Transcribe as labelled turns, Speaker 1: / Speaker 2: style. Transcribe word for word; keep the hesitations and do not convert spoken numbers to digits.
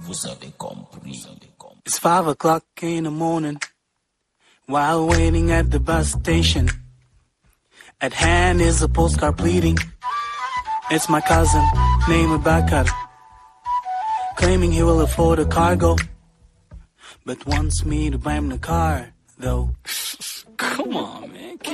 Speaker 1: Vous avez compris.
Speaker 2: It's five o'clock in the morning, while waiting at the bus station. At hand is a postcard pleading. It's my cousin, named Bakar, claiming he will afford a cargo, but wants me to buy him the car, though. Come on, man.